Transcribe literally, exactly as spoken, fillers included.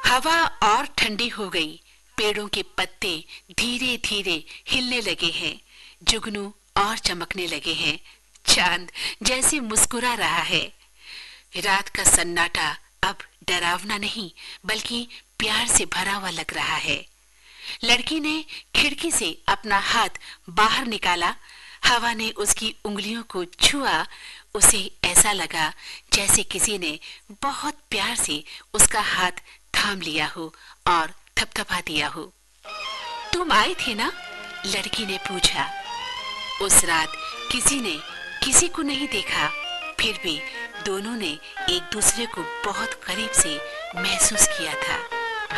हवा और ठंडी हो गई। पेड़ों के पत्ते धीरे धीरे हिलने लगे हैं। जुगनू और चमकने लगे हैं। चांद जैसे मुस्कुरा रहा है। रात का सन्नाटा अब डरावना नहीं बल्कि प्यार से भरा हुआ लग रहा है। लड़की ने खिड़की से अपना हाथ बाहर निकाला। हवा ने उसकी उंगलियों को छुआ। उसे ऐसा लगा जैसे किसी ने बहुत प्यार से उसका हाथ थाम लिया हो और थपथपा दिया हो। तुम आए थे ना? लड़की ने पूछा। उस रात किसी ने किसी को नहीं देखा, फिर भी दोनों ने एक दूसरे को बहुत करीब से महसूस किया था।